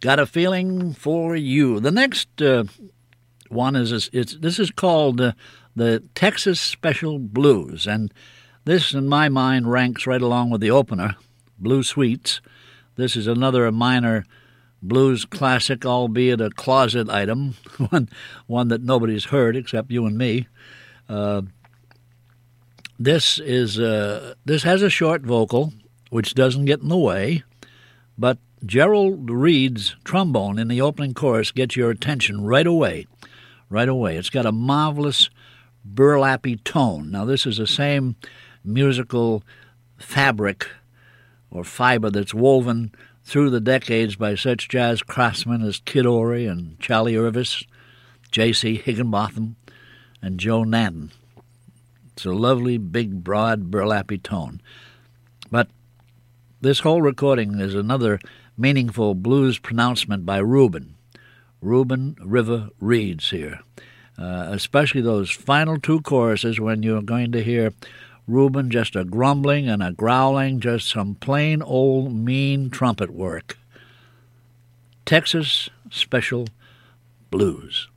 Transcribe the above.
Got a Feeling for You. The next one this is called the Texas Special Blues, and this, in my mind, ranks right along with the opener, Blue Suites. This is another minor blues classic, albeit a closet item, one that nobody's heard except you and me. This has a short vocal, which doesn't get in the way, but Gerald Reed's trombone in the opening chorus gets your attention right away. Right away. It's got a marvelous burlappy tone. Now, this is the same musical fabric or fiber that's woven through the decades by such jazz craftsmen as Kid Ory and Charlie Irvis, J.C. Higginbotham, and Joe Naden. It's a lovely, big, broad, burlappy tone. But this whole recording is another meaningful blues pronouncement by Reuben River Reeds here, especially those final two choruses when you're going to hear Reuben just a grumbling and a growling, just some plain old mean trumpet work. Texas Special Blues.